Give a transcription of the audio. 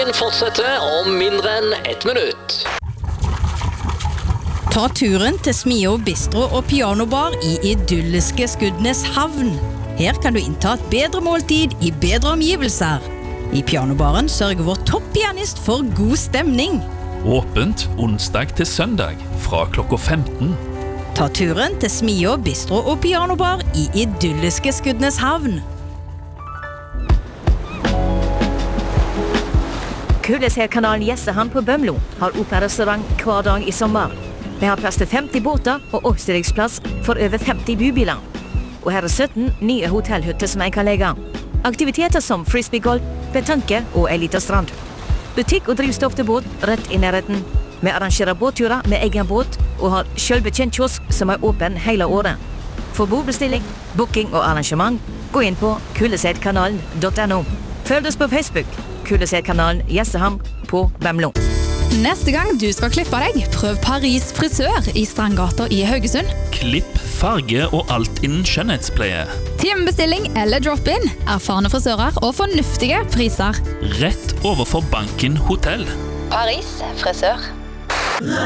Turen fortsetter om mindre enn 1 minutt. Ta turen til Smio Bistro og Pianobar i idylliske Skudeneshavn. Her kan du innta et bedre måltid i bedre omgivelser. I Pianobaren sørger vår toppianist for god stemning. Åpent onsdag til søndag fra klokka 15. Ta turen til Smio Bistro og Pianobar i idylliske Skudeneshavn. Kulesherkanalen Gjestehamn på Bømlo har operarestaurant hver dag i sommer. Vi har plass til 50 båter og oppstillingsplass for over 50 bybiler. Og her er 17 nye hotellhytter som jeg kan legge. Aktiviteter som frisbeegolf, petanque og en liten strand. Butikk og drivstoff til båt rett i nærheten. Vi arrangerer båtturer med egen båt og har selvbetjent kiosk som er åpen hele året. For bordbestilling, booking og arrangement, gå inn på kulesedkanalen.no. Følg oss på Facebook, Kulesedkanalen Gjestehamn på Bømlo. Neste gang du skal klippe deg, prøv Paris frisør i Strandgata i Haugesund. Klipp, farge og alt innen skjønnhetspleie. Timebestilling eller drop-in, erfarne frisører og fornuftige priser. Rett overfor Banken Hotell. Paris frisør.